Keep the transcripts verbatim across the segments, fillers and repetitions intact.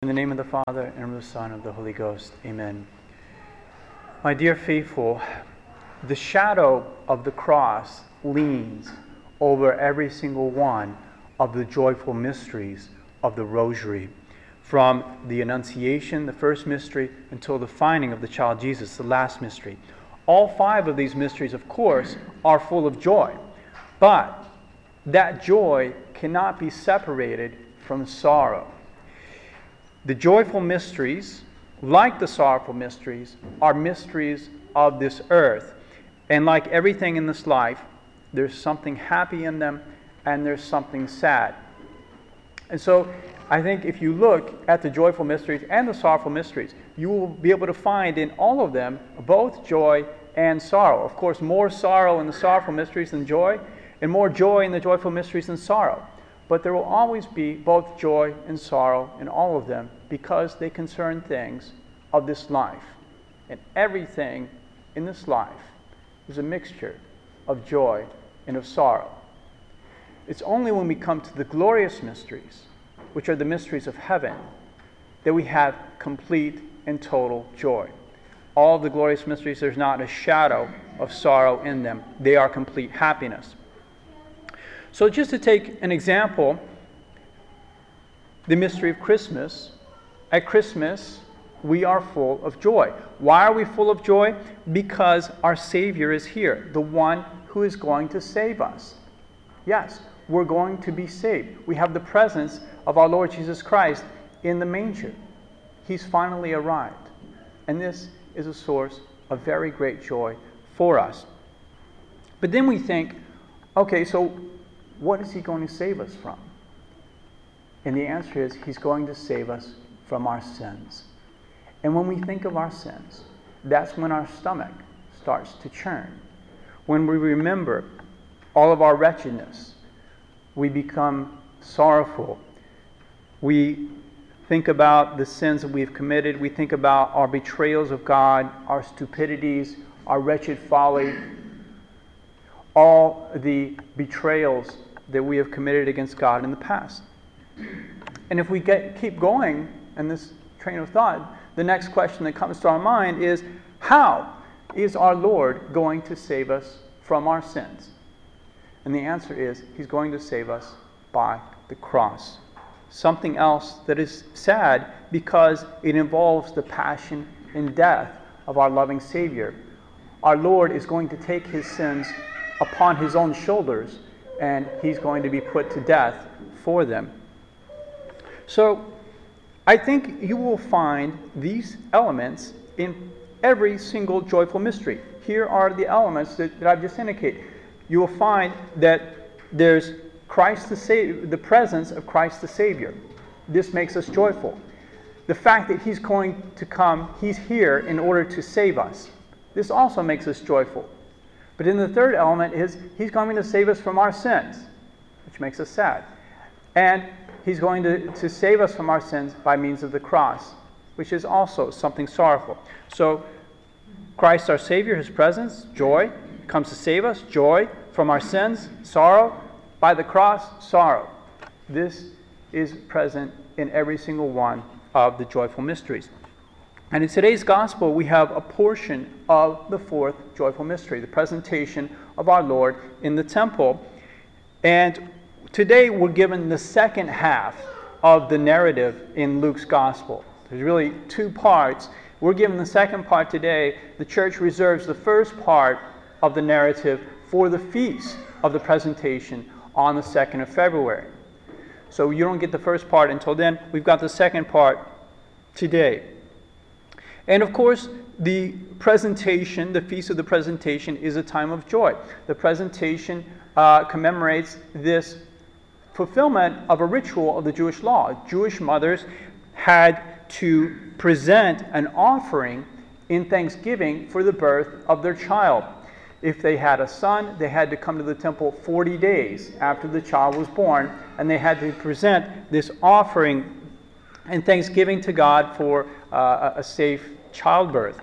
In the name of the Father, and of the Son, and of the Holy Ghost. Amen. My dear faithful, the shadow of the cross leans over every single one of the joyful mysteries of the Rosary, from the Annunciation, the first mystery, until the finding of the child Jesus, the last mystery. All five of these mysteries, of course, are full of joy, but that joy cannot be separated from sorrow. The joyful mysteries, like the sorrowful mysteries, are mysteries of this earth. And like everything in this life, there's something happy in them and there's something sad. And so I think if you look at the joyful mysteries and the sorrowful mysteries, you will be able to find in all of them both joy and sorrow. Of course, more sorrow in the sorrowful mysteries than joy, and more joy in the joyful mysteries than sorrow. But there will always be both joy and sorrow in all of them because they concern things of this life. And everything in this life is a mixture of joy and of sorrow. It's only when we come to the glorious mysteries, which are the mysteries of heaven, that we have complete and total joy. All of the glorious mysteries, there's not a shadow of sorrow in them. They are complete happiness. So just to take an example, the mystery of Christmas. At Christmas, we are full of joy. Why are we full of joy? Because our Savior is here, the one who is going to save us. Yes, we're going to be saved. We have the presence of our Lord Jesus Christ in the manger. He's finally arrived. And this is a source of very great joy for us. But then we think, okay, so what is he going to save us from? And the answer is, he's going to save us from our sins. And when we think of our sins, that's when our stomach starts to churn. When we remember all of our wretchedness, we become sorrowful. We think about the sins that we've committed. We think about our betrayals of God, our stupidities, our wretched folly, all the betrayals that we have committed against God in the past. And if we get, keep going in this train of thought, the next question that comes to our mind is, how is our Lord going to save us from our sins? And the answer is, he's going to save us by the cross. Something else that is sad because it involves the passion and death of our loving Savior. Our Lord is going to take his sins upon his own shoulders, and he's going to be put to death for them. So I think you will find these elements in every single joyful mystery. Here are the elements that, that I've just indicated. You will find that there's Christ the Savior, the presence of Christ the Savior. This makes us joyful. The fact that he's going to come, he's here in order to save us. This also makes us joyful. But then the third element is he's going to save us from our sins, which makes us sad. And he's going to, to save us from our sins by means of the cross, which is also something sorrowful. So Christ our Savior, his presence, joy, comes to save us, joy from our sins, sorrow. By the cross, sorrow. This is present in every single one of the joyful mysteries. And in today's gospel, we have a portion of the fourth joyful mystery, the presentation of our Lord in the temple. And today we're given the second half of the narrative in Luke's gospel. There's really two parts. We're given the second part today. The church reserves the first part of the narrative for the feast of the presentation on the second of February. So you don't get the first part until then. We've got the second part today. And of course, the presentation, the Feast of the Presentation, is a time of joy. The presentation uh, commemorates this fulfillment of a ritual of the Jewish law. Jewish mothers had to present an offering in thanksgiving for the birth of their child. If they had a son, they had to come to the temple forty days after the child was born, and they had to present this offering and thanksgiving to God for uh, a safe childbirth.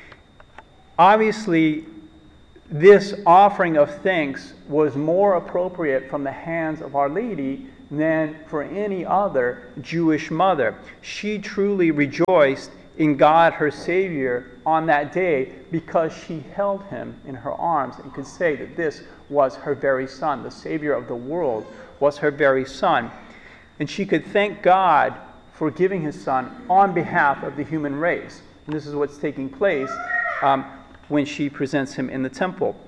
Obviously, this offering of thanks was more appropriate from the hands of Our Lady than for any other Jewish mother. She truly rejoiced in God, her Savior, on that day because she held him in her arms and could say that this was her very son. The Savior of the world was her very son. And she could thank God for giving his son on behalf of the human race. And this is what's taking place um, when she presents him in the temple.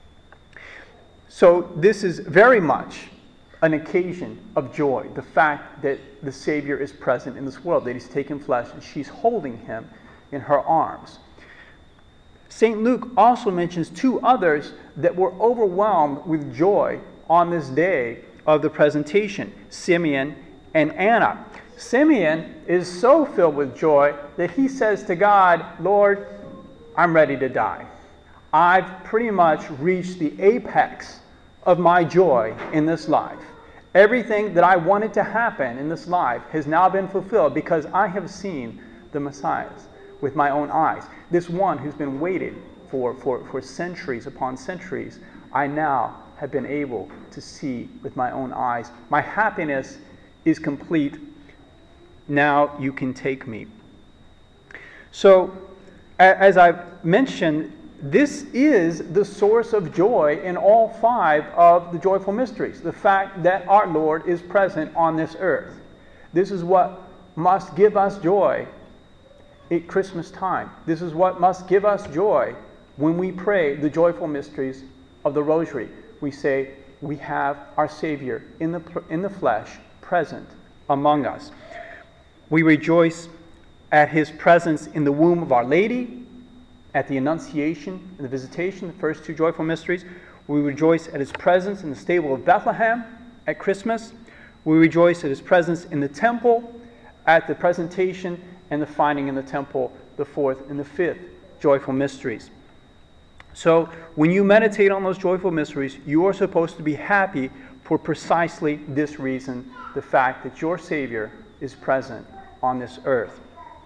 So this is very much an occasion of joy, the fact that the Savior is present in this world, that he's taken flesh and she's holding him in her arms. Saint Luke also mentions two others that were overwhelmed with joy on this day of the presentation, Simeon and Anna. Simeon is so filled with joy that he says to God, Lord, I'm ready to die. I've pretty much reached the apex of my joy in this life. Everything that I wanted to happen in this life has now been fulfilled because I have seen the Messiah with my own eyes. This one who's been waited for, for, for centuries upon centuries, I now have been able to see with my own eyes. My happiness is complete. Now you can take me. So, as I've mentioned, this is the source of joy in all five of the joyful mysteries. The fact that our Lord is present on this earth. This is what must give us joy at Christmas time. This is what must give us joy when we pray the joyful mysteries of the Rosary. We say, we have our Savior in the, in the flesh present among us. We rejoice at his presence in the womb of Our Lady, at the Annunciation and the Visitation, the first two joyful mysteries. We rejoice at his presence in the stable of Bethlehem at Christmas. We rejoice at his presence in the temple at the presentation and the finding in the temple, the fourth and the fifth joyful mysteries. So when you meditate on those joyful mysteries, you are supposed to be happy for precisely this reason, the fact that your Savior is present on this earth.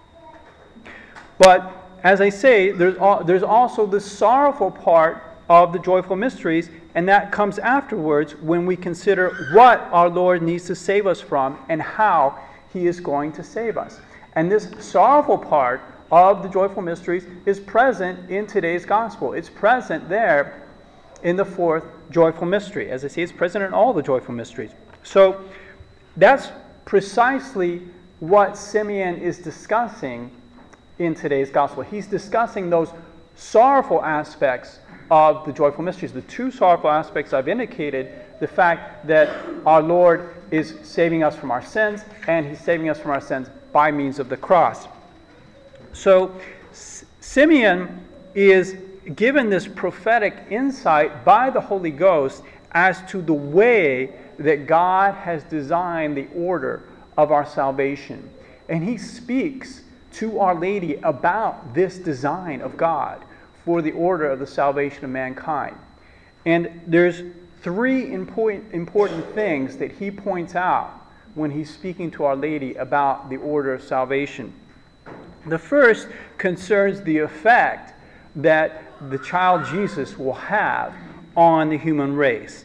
But as I say, there's, there's also the sorrowful part of the joyful mysteries, and that comes afterwards when we consider what our Lord needs to save us from and how he is going to save us. And this sorrowful part of the joyful mysteries is present in today's gospel. It's present there in the fourth joyful mystery. As I say, it's present in all the joyful mysteries. So that's precisely what Simeon is discussing in today's gospel. He's discussing those sorrowful aspects of the joyful mysteries. The two sorrowful aspects I've indicated, the fact that our Lord is saving us from our sins, and he's saving us from our sins by means of the cross. So S- Simeon is given this prophetic insight by the Holy Ghost as to the way that God has designed the order of our salvation. And he speaks to Our Lady about this design of God for the order of the salvation of mankind. And there's three important, important things that he points out when he's speaking to Our Lady about the order of salvation. The first concerns the effect that the child Jesus will have on the human race.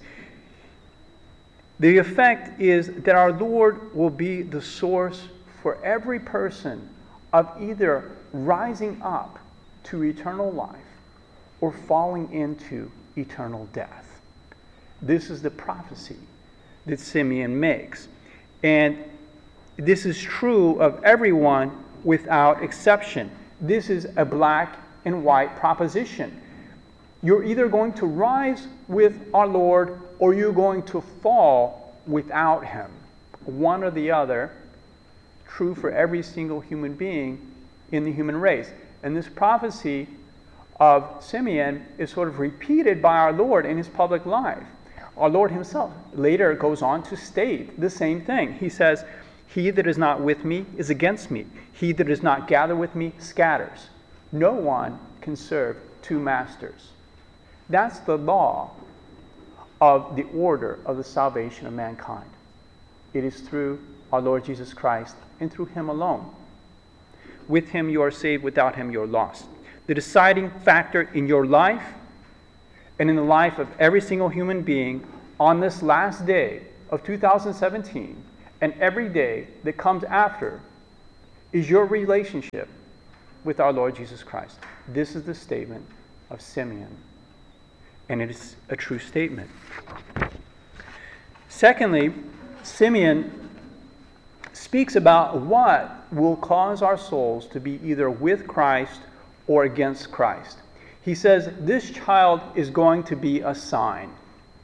The effect is that our Lord will be the source for every person of either rising up to eternal life or falling into eternal death. This is the prophecy that Simeon makes. And this is true of everyone without exception. This is a black and white proposition. You're either going to rise with our Lord or you're going to fall without him. One or the other, true for every single human being in the human race. And this prophecy of Simeon is sort of repeated by our Lord in his public life. Our Lord himself later goes on to state the same thing. He says, "He that is not with me is against me. He that does not gather with me scatters. No one can serve two masters." That's the law of the order of the salvation of mankind. It is through our Lord Jesus Christ and through him alone. With him you are saved, without him you are lost. The deciding factor in your life and in the life of every single human being on this last day of two thousand seventeen and every day that comes after is your relationship with our Lord Jesus Christ. This is the statement of Simeon, and it is a true statement. Secondly, Simeon speaks about what will cause our souls to be either with Christ or against Christ. He says this child is going to be a sign,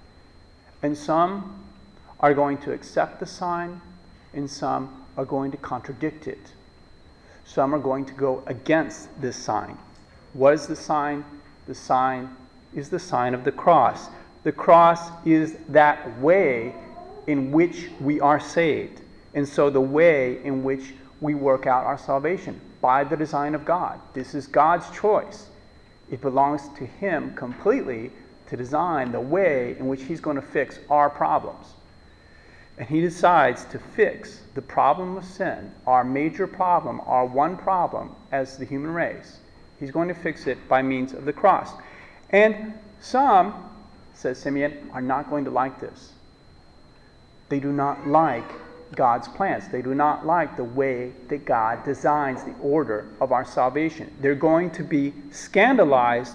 and some are going to accept the sign, and some are going to contradict it. Some are going to go against this sign. What is the sign? The sign is the sign of the cross. The cross is that way in which we are saved. And so the way in which we work out our salvation by the design of God. This is God's choice. It belongs to Him completely to design the way in which He's going to fix our problems. And He decides to fix the problem of sin, our major problem, our one problem as the human race. He's going to fix it by means of the cross. And some, says Simeon, are not going to like this. They do not like God's plans. They do not like the way that God designs the order of our salvation. They're going to be scandalized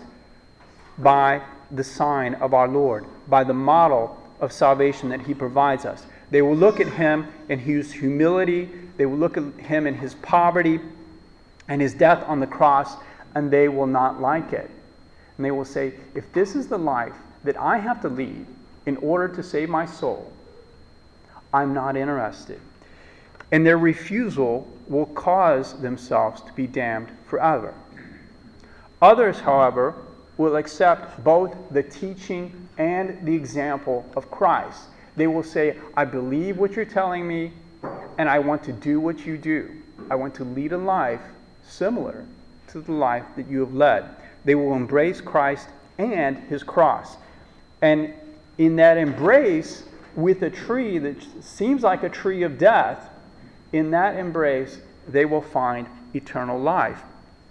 by the sign of our Lord, by the model of salvation that He provides us. They will look at Him in His humility. They will look at Him in His poverty and His death on the cross, and they will not like it. And they will say, if this is the life that I have to lead in order to save my soul, I'm not interested. And their refusal will cause themselves to be damned forever. Others, however, will accept both the teaching and the example of Christ. They will say, I believe what you're telling me, and I want to do what you do. I want to lead a life similar to the life that you have led. They will embrace Christ and His cross. And in that embrace with a tree that seems like a tree of death, in that embrace, they will find eternal life.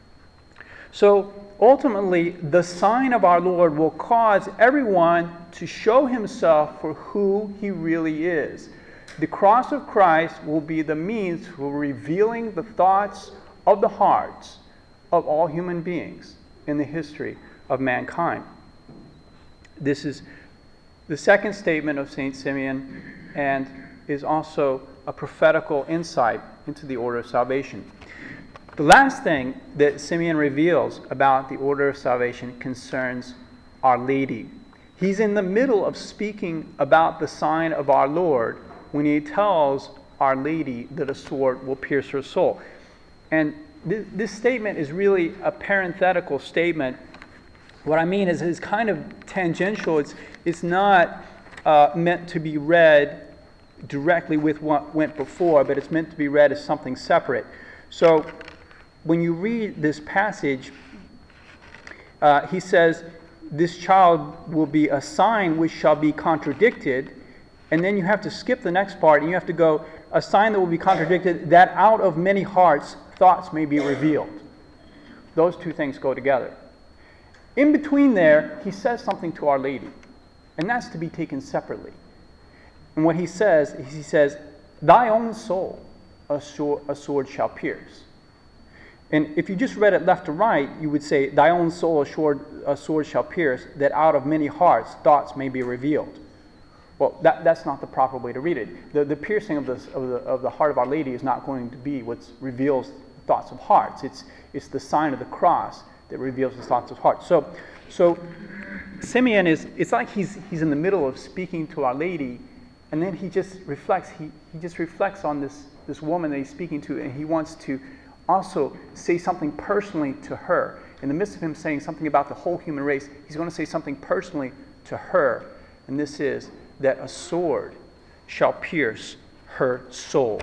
So ultimately, the sign of our Lord will cause everyone to show himself for who He really is. The cross of Christ will be the means for revealing the thoughts of the hearts of all human beings in the history of mankind. This is the second statement of Saint Simeon, and is also a prophetical insight into the order of salvation. The last thing that Simeon reveals about the order of salvation concerns Our Lady. He's in the middle of speaking about the sign of our Lord when he tells Our Lady that a sword will pierce her soul. And th- this statement is really a parenthetical statement. What I mean is it's kind of tangential. It's, it's not uh, meant to be read directly with what went before, but it's meant to be read as something separate. So when you read this passage, uh, he says, this child will be a sign which shall be contradicted, and then you have to skip the next part, and you have to go, a sign that will be contradicted, that out of many hearts thoughts may be revealed. Those two things go together. In between there, he says something to Our Lady, and that's to be taken separately. And what he says is, he says, thy own soul a sword, a sword shall pierce. And if you just read it left to right, you would say, thy own soul a sword, a sword shall pierce, that out of many hearts thoughts may be revealed. Well, that, that's not the proper way to read it. The, the piercing of, this, of, the, of the heart of Our Lady is not going to be what reveals thoughts of hearts. It's, it's the sign of the cross that reveals the thoughts of hearts. So, so Simeon is, it's like he's, he's in the middle of speaking to Our Lady, and then he just reflects, he, he just reflects on this, this woman that he's speaking to, and he wants to also say something personally to her. In the midst of him saying something about the whole human race, he's going to say something personally to her, and this is that a sword shall pierce her soul.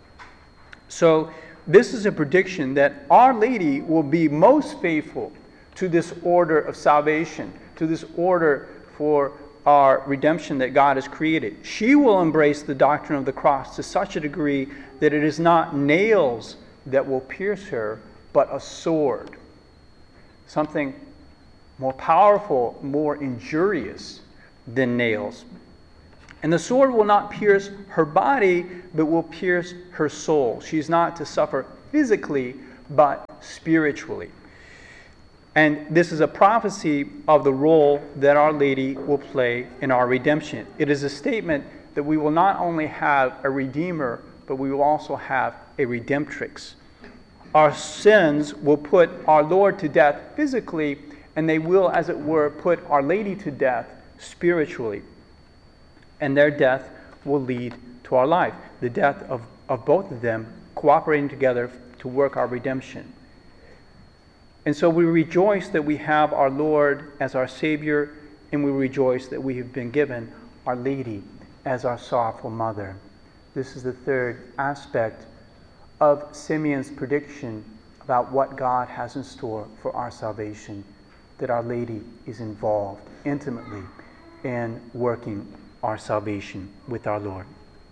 So this is a prediction that Our Lady will be most faithful to this order of salvation, to this order for our redemption that God has created. She will embrace the doctrine of the cross to such a degree that it is not nails that will pierce her, but a sword. Something more powerful, more injurious than nails. And the sword will not pierce her body, but will pierce her soul. She's not to suffer physically, but spiritually. And this is a prophecy of the role that Our Lady will play in our redemption. It is a statement that we will not only have a Redeemer, but we will also have a Redemptrix. Our sins will put our Lord to death physically, and they will, as it were, put Our Lady to death spiritually. And their death will lead to our life. The death of, of both of them cooperating together to work our redemption. And so we rejoice that we have our Lord as our Savior, and we rejoice that we have been given Our Lady as our sorrowful mother. This is the third aspect of Simeon's prediction about what God has in store for our salvation, that Our Lady is involved intimately in working our salvation with our Lord.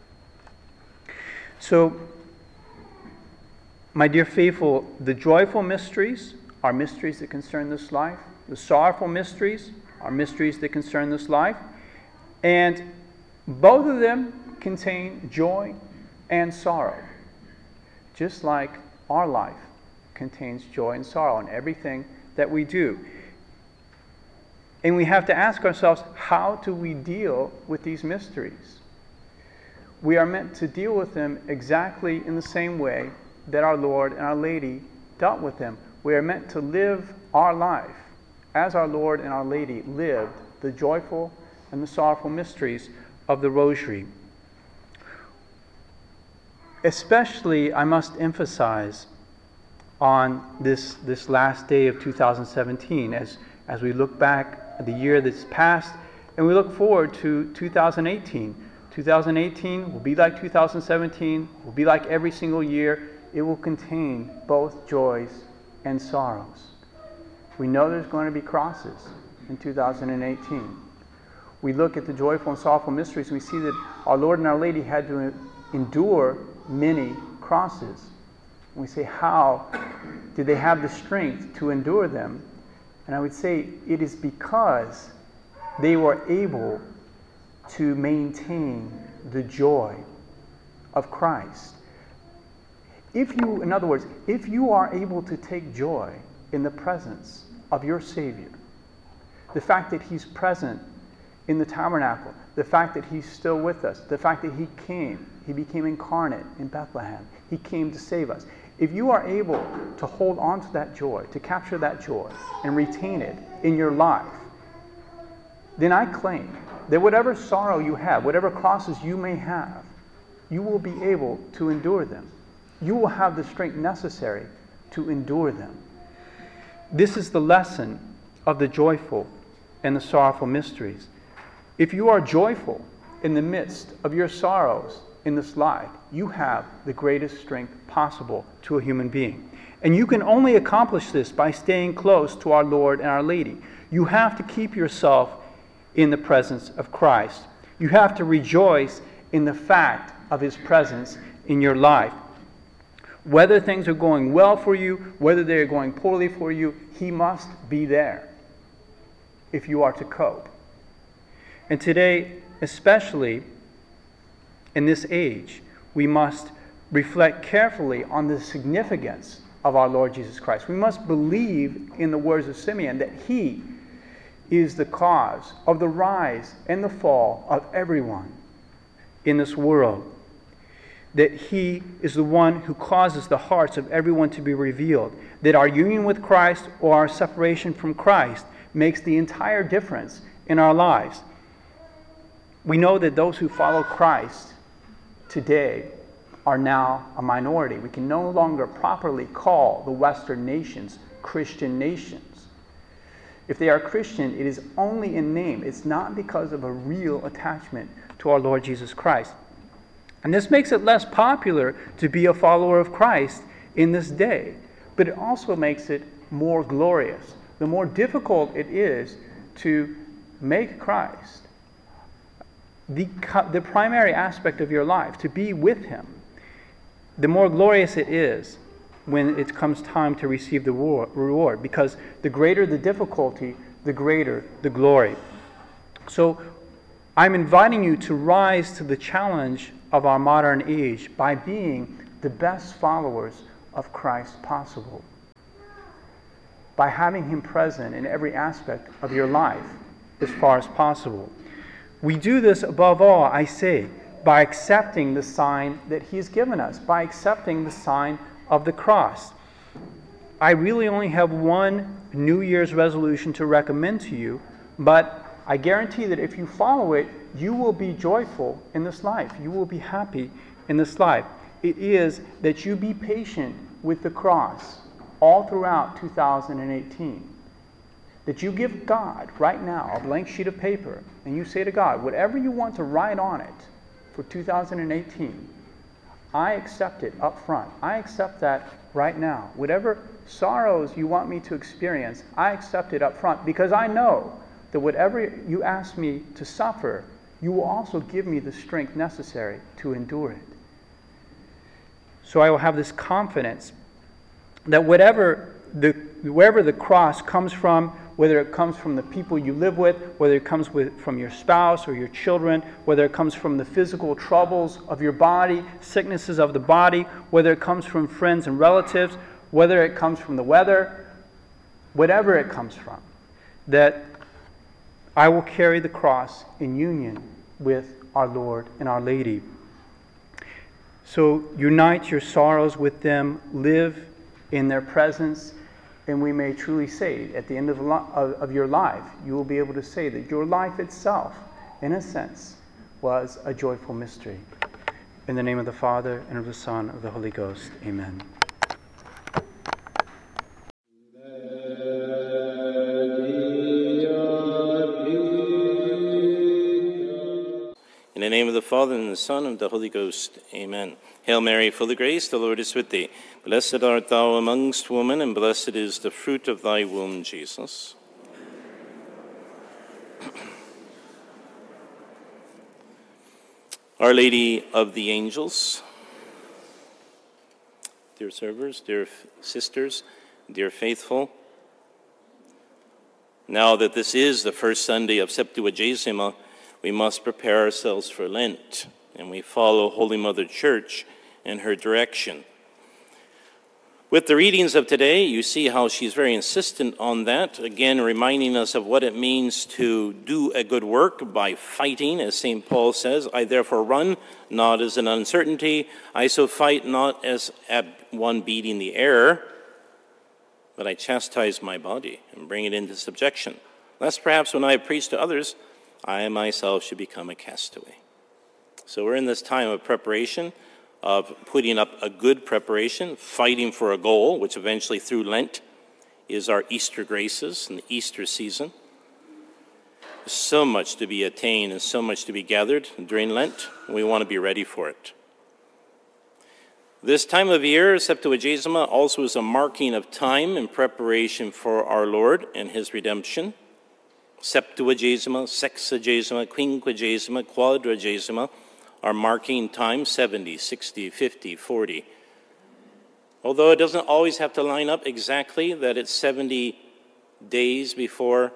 So, my dear faithful, the joyful mysteries are mysteries that concern this life. The sorrowful mysteries are mysteries that concern this life. And both of them contain joy and sorrow, just like our life contains joy and sorrow in everything that we do. And we have to ask ourselves, how do we deal with these mysteries? We are meant to deal with them exactly in the same way that our Lord and Our Lady dealt with them. We are meant to live our life as our Lord and Our Lady lived the joyful and the sorrowful mysteries of the Rosary. Especially, I must emphasize on this, this last day of two thousand seventeen, as, as we look back at the year that's passed, and we look forward to two thousand eighteen. two thousand eighteen will be like two thousand seventeen, will be like every single year. It will contain both joys and sorrows. We know there's going to be crosses in two thousand eighteen. We look at the joyful and sorrowful mysteries, we see that our Lord and Our Lady had to endure many crosses. We say, how did they have the strength to endure them? And I would say it is because they were able to maintain the joy of Christ. If you, in other words, if you are able to take joy in the presence of your Savior, the fact that He's present in the tabernacle, the fact that He's still with us, the fact that He came, He became incarnate in Bethlehem, He came to save us. If you are able to hold on to that joy, to capture that joy, and retain it in your life, then I claim that whatever sorrow you have, whatever crosses you may have, you will be able to endure them. You will have the strength necessary to endure them. This is the lesson of the joyful and the sorrowful mysteries. If you are joyful in the midst of your sorrows in this life, you have the greatest strength possible to a human being. And you can only accomplish this by staying close to our Lord and Our Lady. You have to keep yourself in the presence of Christ. You have to rejoice in the fact of His presence in your life. Whether things are going well for you, whether they're going poorly for you, He must be there if you are to cope. And today, especially in this age, we must reflect carefully on the significance of our Lord Jesus Christ. We must believe in the words of Simeon that He is the cause of the rise and the fall of everyone in this world. That He is the one who causes the hearts of everyone to be revealed. That our union with Christ or our separation from Christ makes the entire difference in our lives. We know that those who follow Christ today are now a minority. We can no longer properly call the Western nations Christian nations. If they are Christian, it is only in name. It's not because of a real attachment to our Lord Jesus Christ. And this makes it less popular to be a follower of Christ in this day. But it also makes it more glorious. The more difficult it is to make Christ the, the primary aspect of your life, to be with Him, the more glorious it is when it comes time to receive the reward. Because the greater the difficulty, the greater the glory. So I'm inviting you to rise to the challenge of our modern age by being the best followers of Christ possible, by having Him present in every aspect of your life as far as possible. We do this above all, I say, by accepting the sign that He has given us, by accepting the sign of the cross. I really only have one New Year's resolution to recommend to you, but I guarantee that if you follow it, you will be joyful in this life. You will be happy in this life. It is that you be patient with the cross all throughout two thousand eighteen. That you give God right now a blank sheet of paper and you say to God, whatever you want to write on it for two thousand eighteen, I accept it up front. I accept that right now. Whatever sorrows you want me to experience, I accept it up front, because I know that whatever you ask me to suffer, you will also give me the strength necessary to endure it. So I will have this confidence that whatever the, wherever the cross comes from, whether it comes from the people you live with, whether it comes with, from your spouse or your children, whether it comes from the physical troubles of your body, sicknesses of the body, whether it comes from friends and relatives, whether it comes from the weather, whatever it comes from, that I will carry the cross in union with our Lord and Our Lady. So unite your sorrows with them, live in their presence, and we may truly say, at the end of, of, of your life, you will be able to say that your life itself, in a sense, was a joyful mystery. In the name of the Father, and of the Son, and of the Holy Ghost. Amen. In the name of the Father, and the Son, and the Holy Ghost. Amen. Hail Mary, full of grace, the Lord is with thee. Blessed art thou amongst women, and blessed is the fruit of thy womb, Jesus. Our Lady of the Angels, dear servers, dear sisters, dear faithful, now that this is the first Sunday of Septuagesima, we must prepare ourselves for Lent, and we follow Holy Mother Church in her direction. With the readings of today, you see how she's very insistent on that, again reminding us of what it means to do a good work by fighting, as Saint Paul says, I therefore run, not as an uncertainty, I so fight not as at one beating the air, but I chastise my body and bring it into subjection, lest perhaps when I have preached to others, I myself should become a castaway. So we're in this time of preparation, of putting up a good preparation, fighting for a goal, which eventually through Lent is our Easter graces and the Easter season. There's so much to be attained and so much to be gathered during Lent, and we want to be ready for it. This time of year, Septuagesima, also is a marking of time in preparation for our Lord and His redemption. Septuagesima, Sexagesima, Quinquagesima, Quadragesima are marking time, seventy, sixty, fifty, forty. Although it doesn't always have to line up exactly that it's seventy days before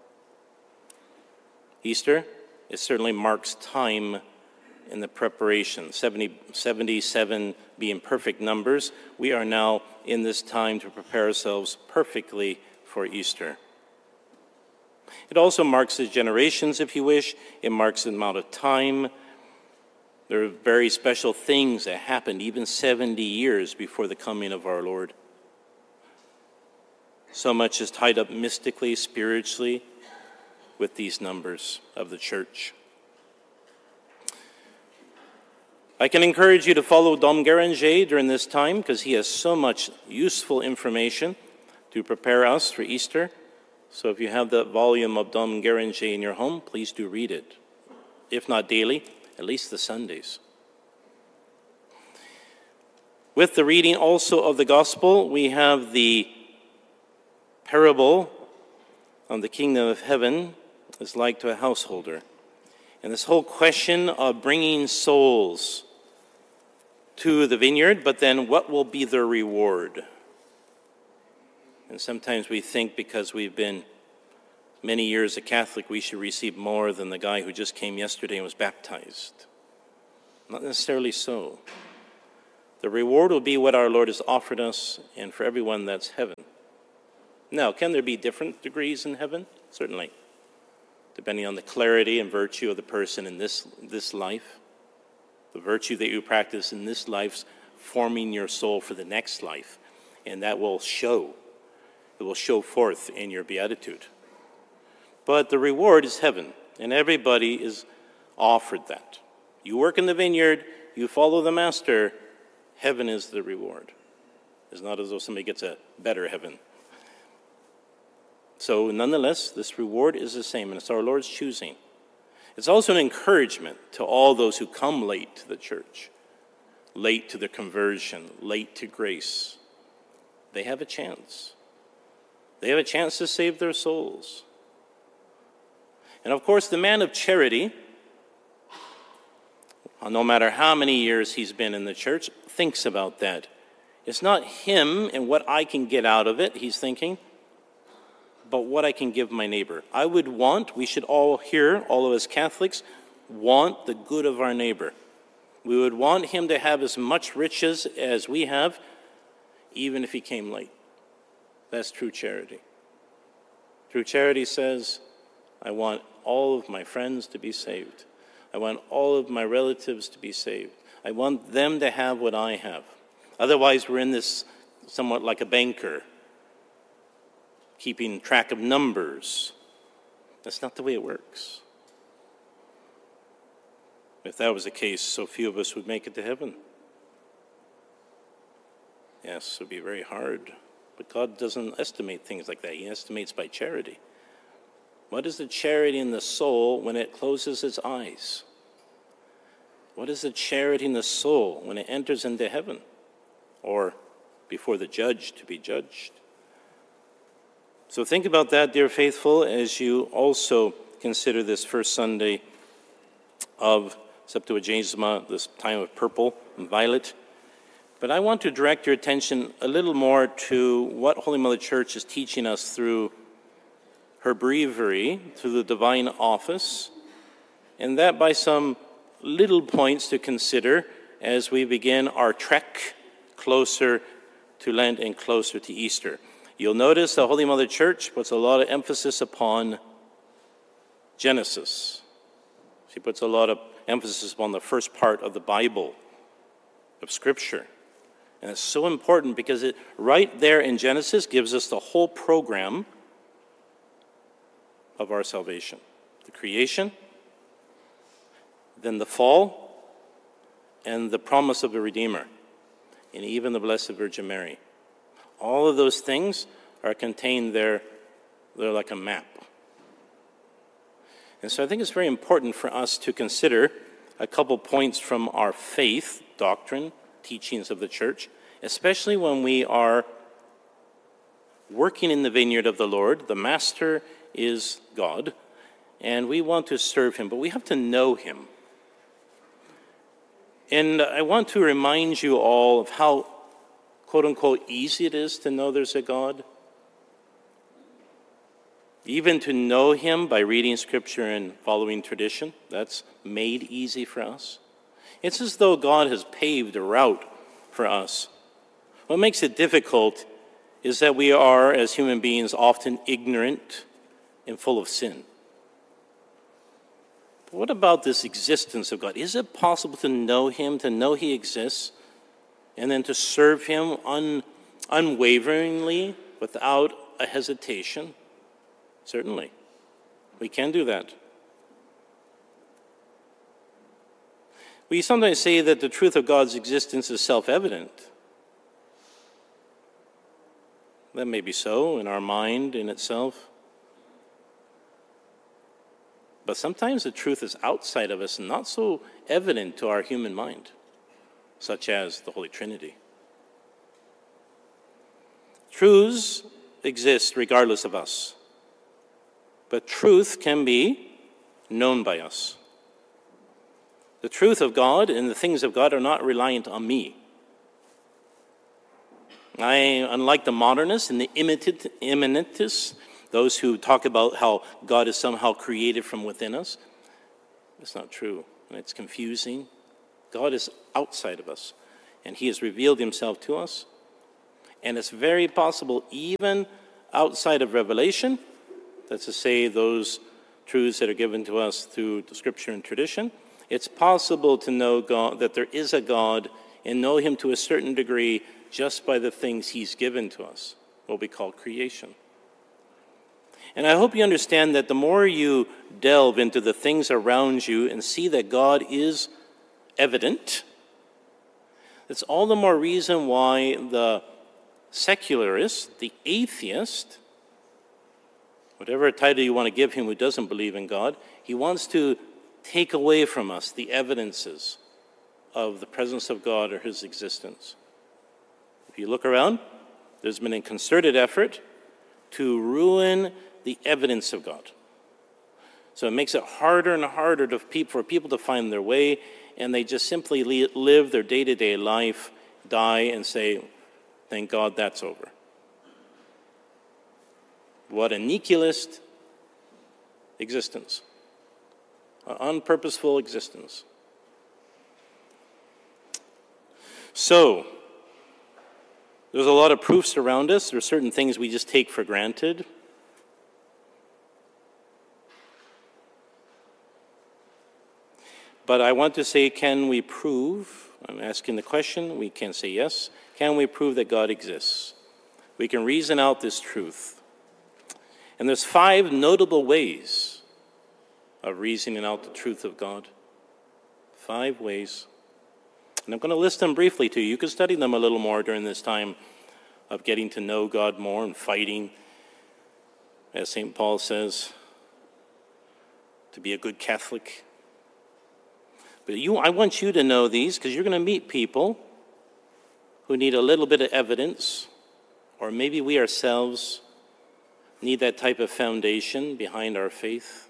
Easter, it certainly marks time in the preparation. seventy, seventy-seven being perfect numbers, we are now in this time to prepare ourselves perfectly for Easter. It also marks the generations, if you wish. It marks the amount of time. There are very special things that happened even seventy years before the coming of our Lord. So much is tied up mystically, spiritually, with these numbers of the Church. I can encourage you to follow Dom Guéranger during this time, because he has so much useful information to prepare us for Easter. So if you have that volume of Dom Guéranger in your home, please do read it. If not daily, at least the Sundays. With the reading also of the Gospel, we have the parable of the kingdom of heaven is like to a householder. And this whole question of bringing souls to the vineyard, but then what will be their reward? And sometimes we think because we've been many years a Catholic, we should receive more than the guy who just came yesterday and was baptized. Not necessarily so. The reward will be what our Lord has offered us, and for everyone that's heaven. Now, can there be different degrees in heaven? Certainly, depending on the clarity and virtue of the person in this, this life. The virtue that you practice in this life forming your soul for the next life, and that will show. It will show forth in your beatitude. But the reward is heaven, and everybody is offered that. You work in the vineyard, you follow the master, heaven is the reward. It's not as though somebody gets a better heaven. So nonetheless, this reward is the same, and it's our Lord's choosing. It's also an encouragement to all those who come late to the church, late to the conversion, late to grace. They have a chance. They have a chance to save their souls. And of course, the man of charity, no matter how many years he's been in the church, thinks about that. It's not him and what I can get out of it, he's thinking, but what I can give my neighbor. I would want, we should all here, all of us Catholics, want the good of our neighbor. We would want him to have as much riches as we have, even if he came late. That's true charity. True charity says, I want all of my friends to be saved. I want all of my relatives to be saved. I want them to have what I have. Otherwise, we're in this somewhat like a banker, keeping track of numbers. That's not the way it works. If that was the case, so few of us would make it to heaven. Yes, it would be very hard. But God doesn't estimate things like that. He estimates by charity. What is the charity in the soul when it closes its eyes? What is the charity in the soul when it enters into heaven? Or before the judge to be judged? So think about that, dear faithful, as you also consider this first Sunday of Septuagesima, this time of purple and violet. But I want to direct your attention a little more to what Holy Mother Church is teaching us through her breviary, through the divine office, and that by some little points to consider as we begin our trek closer to Lent and closer to Easter. You'll notice the Holy Mother Church puts a lot of emphasis upon Genesis. She puts a lot of emphasis upon the first part of the Bible, of Scripture. And it's so important because it right there in Genesis gives us the whole program of our salvation. The creation, then the fall, and the promise of the Redeemer, and even the Blessed Virgin Mary. All of those things are contained there. They're like a map. And so I think it's very important for us to consider a couple points from our faith, doctrine, teachings of the church, especially when we are working in the vineyard of the Lord. The master is God, and we want to serve him, but we have to know him. And I want to remind you all of how, quote-unquote, easy it is to know there's a God. Even to know him by reading Scripture and following tradition, that's made easy for us. It's as though God has paved a route for us. What makes it difficult is that we are, as human beings, often ignorant and full of sin. But what about this existence of God? Is it possible to know him, to know he exists, and then to serve him un, unwaveringly, without a hesitation? Certainly. We can do that. We sometimes say that the truth of God's existence is self-evident. That may be so in our mind in itself. But sometimes the truth is outside of us and not so evident to our human mind, such as the Holy Trinity. Truths exist regardless of us, but truth can be known by us. The truth of God and the things of God are not reliant on me. I, unlike the modernists and the immanentists, Those who talk about how God is somehow created from within us, it's not true, and it's confusing. God is outside of us, and he has revealed himself to us. And it's very possible, even outside of revelation, that's to say those truths that are given to us through the scripture and tradition, it's possible to know God, that there is a God, and know him to a certain degree just by the things he's given to us, what we call creation. And I hope you understand that the more you delve into the things around you and see that God is evident, it's all the more reason why the secularist, the atheist, whatever title you want to give him who doesn't believe in God, he wants to take away from us the evidences of the presence of God or his existence. If you look around, there's been a concerted effort to ruin the evidence of God. So it makes it harder and harder to pe- for people to find their way, and they just simply li- live their day-to-day life, die, and say, thank God that's over. What a nihilist existence. An unpurposeful existence. So, there's a lot of proofs around us. There are certain things we just take for granted. But I want to say, can we prove, I'm asking the question, we can say yes, can we prove that God exists? We can reason out this truth. And there's five notable ways of reasoning out the truth of God. Five ways. And I'm going to list them briefly to you. You can study them a little more during this time of getting to know God more and fighting, as Saint Paul says, to be a good Catholic. But you, I want you to know these because you're going to meet people who need a little bit of evidence, or maybe we ourselves need that type of foundation behind our faith.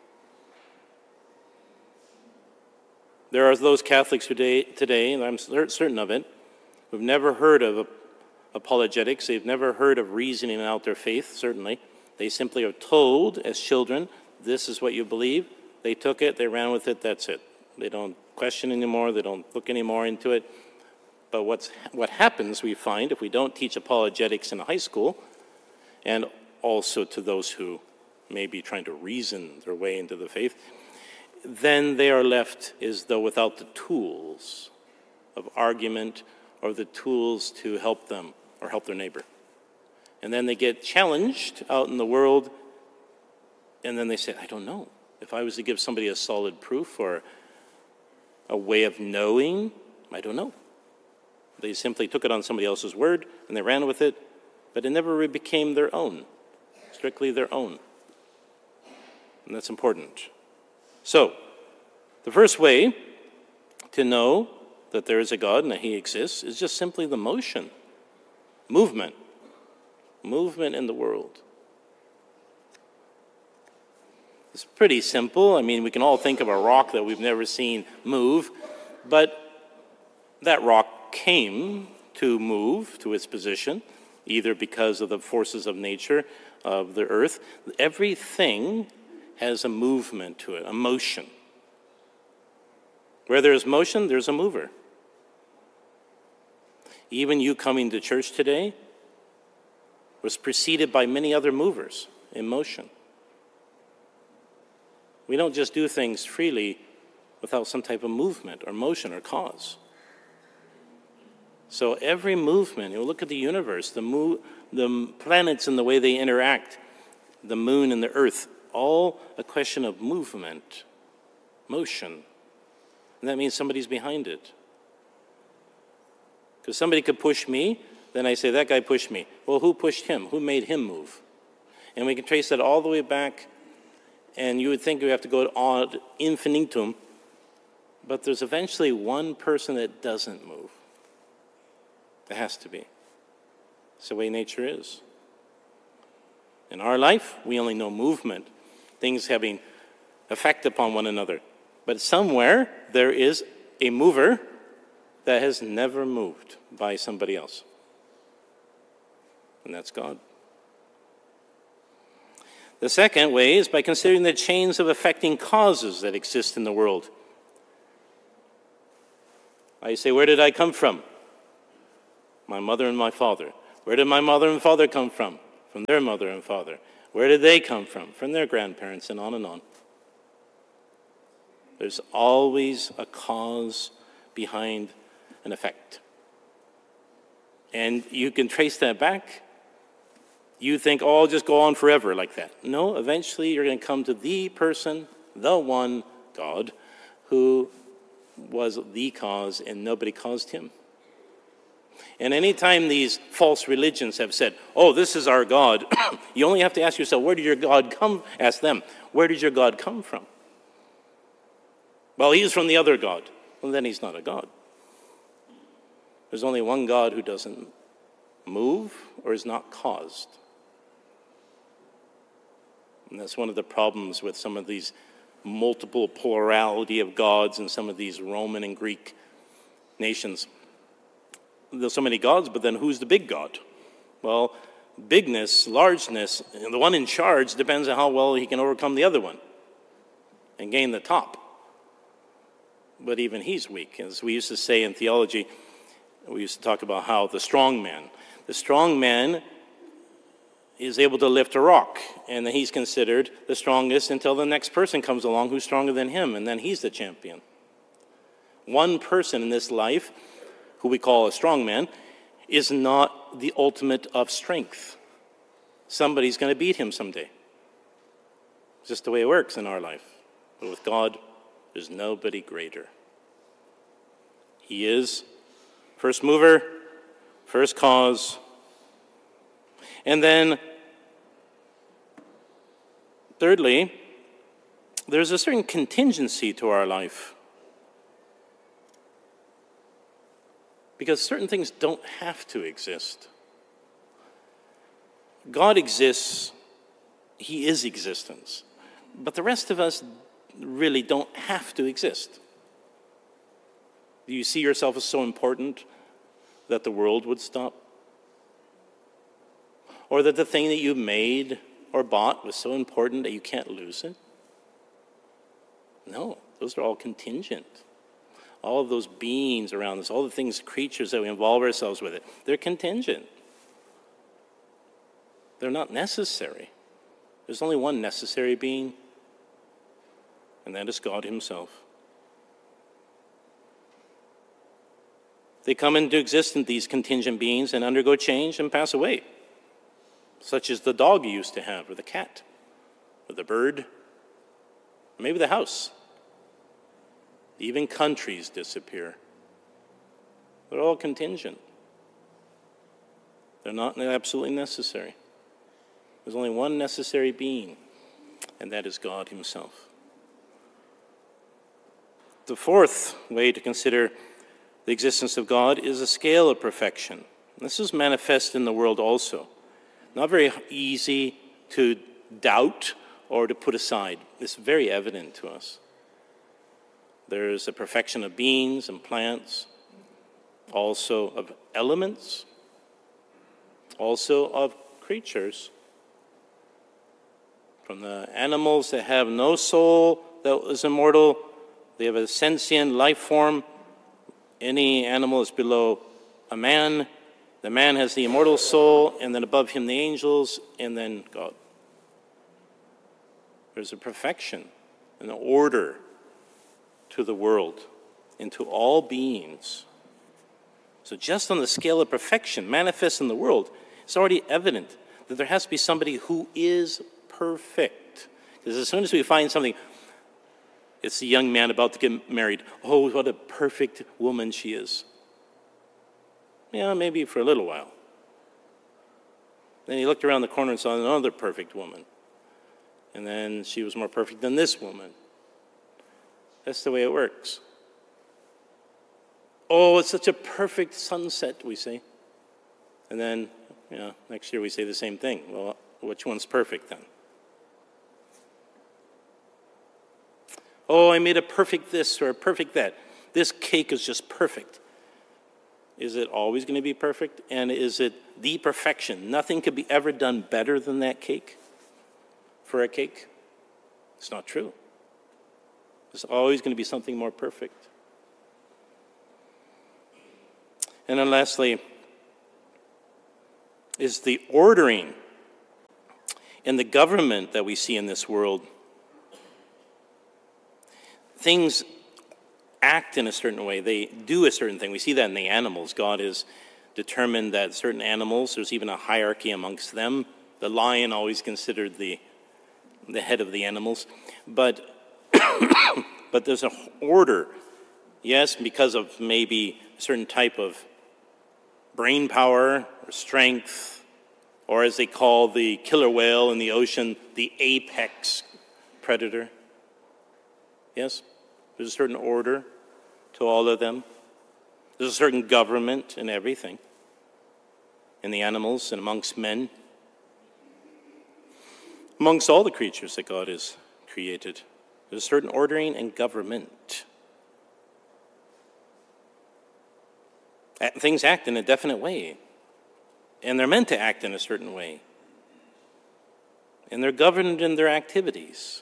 There are those Catholics today, today, and I'm certain of it, who've never heard of apologetics. They've never heard of reasoning out their faith, certainly. They simply are told as children, this is what you believe. They took it, they ran with it, that's it. They don't question anymore, they don't look anymore into it. But what's, what happens, we find, if we don't teach apologetics in high school, and also to those who may be trying to reason their way into the faith, then they are left as though without the tools of argument or the tools to help them or help their neighbor. And then they get challenged out in the world, and then they say, I don't know. If I was to give somebody a solid proof or a way of knowing, I don't know. They simply took it on somebody else's word, and they ran with it, but it never really became their own, strictly their own. And that's important. So, the first way to know that there is a God and that he exists is just simply the motion, movement, movement in the world. It's pretty simple. I mean, we can all think of a rock that we've never seen move, but that rock came to move to its position, either because of the forces of nature, of the earth. Everything has a movement to it, a motion. Where there's motion, there's a mover. Even you coming to church today was preceded by many other movers in motion. We don't just do things freely without some type of movement or motion or cause. So every movement, you look at the universe, the, mo- the planets and the way they interact, the moon and the earth, all a question of movement, motion. And that means somebody's behind it. Because somebody could push me, then I say, that guy pushed me. Well, who pushed him? Who made him move? And we can trace that all the way back, and you would think we have to go ad infinitum, but there's eventually one person that doesn't move. There has to be. It's the way nature is. In our life, we only know movement, things having effect upon one another. But somewhere, there is a mover that has never moved by somebody else. And that's God. The second way is by considering the chains of affecting causes that exist in the world. I say, where did I come from? My mother and my father. Where did my mother and father come from? From their mother and father. Where did they come from? From their grandparents, and on and on. There's always a cause behind an effect. And you can trace that back. You think, oh, I'll just go on forever like that. No, eventually you're going to come to the person, the one, God, who was the cause and nobody caused him. And anytime these false religions have said, oh, this is our God, you only have to ask yourself, where did your God come? Ask them, where did your God come from? Well, he's from the other God. Well, then he's not a God. There's only one God who doesn't move or is not caused. And that's one of the problems with some of these multiple plurality of gods in some of these Roman and Greek nations. There's so many gods, but then who's the big God? Well, bigness, largeness, the one in charge depends on how well he can overcome the other one and gain the top. But even he's weak. As we used to say in theology, we used to talk about how the strong man, the strong man is able to lift a rock, and then he's considered the strongest until the next person comes along who's stronger than him, and then he's the champion. One person in this life, who we call a strong man, is not the ultimate of strength. Somebody's going to beat him someday. It's just the way it works in our life. But with God, there's nobody greater. He is first mover, first cause, and then thirdly, there's a certain contingency to our life. Because certain things don't have to exist. God exists, he is existence. But the rest of us really don't have to exist. Do you see yourself as so important that the world would stop? Or that the thing that you made or bought was so important that you can't lose it? No, those are all contingent. All of those beings around us, all the things, creatures that we involve ourselves with, it, they're contingent. They're not necessary. There's only one necessary being, and that is God himself. They come into existence, these contingent beings, and undergo change and pass away, such as the dog you used to have, or the cat, or the bird, or maybe the house. Even countries disappear. They're all contingent. They're not absolutely necessary. There's only one necessary being, and that is God himself. The fourth way to consider the existence of God is a scale of perfection. This is manifest in the world also. Not very easy to doubt or to put aside. It's very evident to us. There's a perfection of beings and plants, also of elements, also of creatures. From the animals that have no soul that is immortal, they have a sentient life form. Any animal is below a man. The man has the immortal soul, and then above him the angels, and then God. There's a perfection, an order to the world, into all beings. So just on the scale of perfection manifest in the world, it's already evident that there has to be somebody who is perfect. Because as soon as we find something, it's a young man about to get married. Oh, what a perfect woman she is. Yeah, maybe for a little while. Then he looked around the corner and saw another perfect woman. And then she was more perfect than this woman. That's the way it works. Oh, it's such a perfect sunset, we say. And then, you know, next year we say the same thing. Well, which one's perfect then? Oh, I made a perfect this or a perfect that. This cake is just perfect. Is it always going to be perfect? And is it the perfection? Nothing could be ever done better than that cake? for a cake? It's not true. There's always going to be something more perfect. And then lastly, is the ordering and the government that we see in this world. Things act in a certain way. They do a certain thing. We see that in the animals. God has determined that certain animals, there's even a hierarchy amongst them. The lion always considered the, the head of the animals. But, but there's an order. Yes, because of maybe a certain type of brain power or strength, or as they call the killer whale in the ocean, the apex predator. Yes, there's a certain order to all of them. There's a certain government in everything, in the animals and amongst men, amongst all the creatures that God has created. There's a certain ordering and government. Things act in a definite way, and they're meant to act in a certain way, and they're governed in their activities.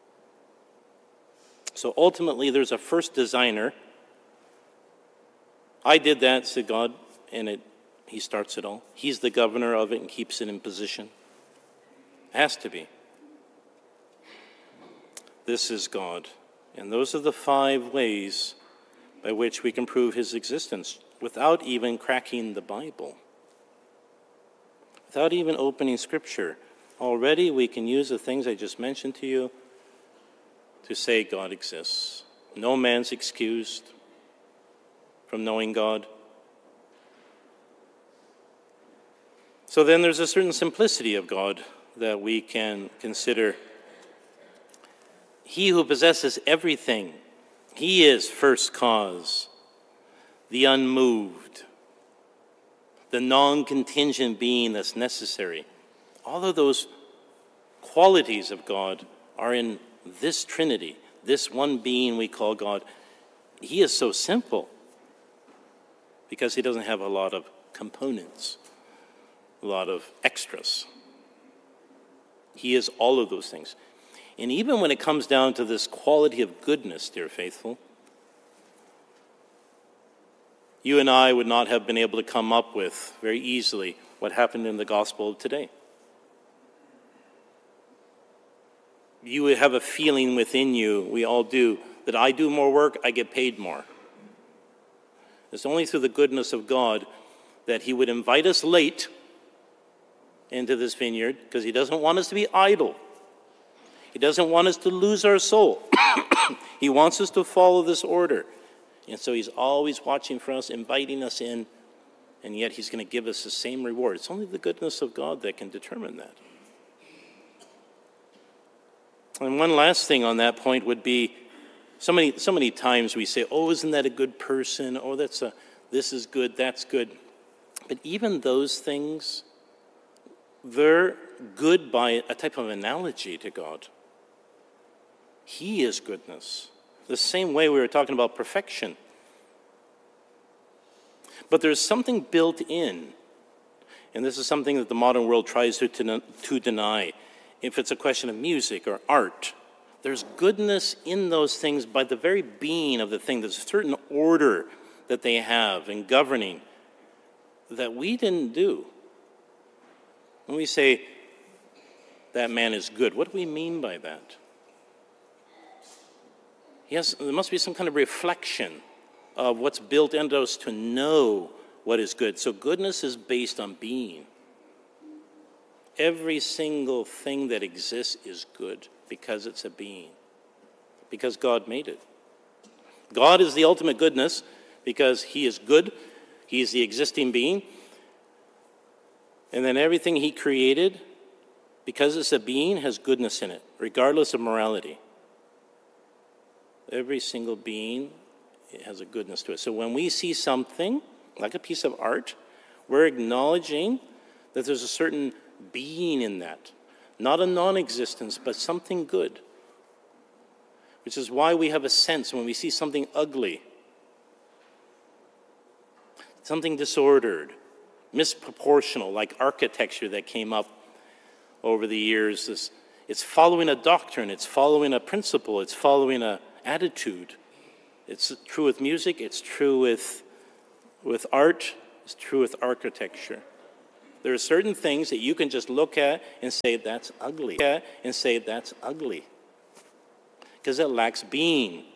So ultimately, there's a first designer. I did that, said God, and it, he starts it all. He's the governor of it and keeps it in position. Has to be. This is God. And those are the five ways by which we can prove his existence without even cracking the Bible. Without even opening Scripture. Already we can use the things I just mentioned to you to say God exists. No man's excused from knowing God. So then there's a certain simplicity of God that we can consider. He who possesses everything, he is first cause, the unmoved, the non-contingent being that's necessary. All of those qualities of God are in this Trinity, this one being we call God. He is so simple because he doesn't have a lot of components, a lot of extras. He is all of those things. And even when it comes down to this quality of goodness, dear faithful, you and I would not have been able to come up with very easily what happened in the gospel of today. You would have a feeling within you, we all do, that I do more work, I get paid more. It's only through the goodness of God that he would invite us late into this vineyard, because he doesn't want us to be idle. He doesn't want us to lose our soul. He wants us to follow this order. And so he's always watching for us, inviting us in, and yet he's going to give us the same reward. It's only the goodness of God that can determine that. And one last thing on that point would be, so many, so many times we say, oh, isn't that a good person? Oh, that's a, this is good, that's good. But even those things, they're good by a type of analogy to God. He is goodness. The same way we were talking about perfection. But there's something built in, and this is something that the modern world tries to, to, to deny. If it's a question of music or art, there's goodness in those things by the very being of the thing. There's a certain order that they have in governing that we didn't do. When we say that man is good, what do we mean by that? Yes, there must be some kind of reflection of what's built into us to know what is good. So goodness is based on being. Every single thing that exists is good because it's a being, because God made it. God is the ultimate goodness because he is good. He is the existing being. And then everything he created, because it's a being, has goodness in it, regardless of morality. Every single being has a goodness to it. So when we see something, like a piece of art, we're acknowledging that there's a certain being in that. Not a non-existence, but something good. Which is why we have a sense when we see something ugly, something disordered, misproportional, like architecture that came up over the years. This, It's following a doctrine, it's following a principle, it's following an attitude. It's true with music, it's true with, with art, it's true with architecture. There are certain things that you can just look at and say, that's ugly, and say, that's ugly, because it lacks being.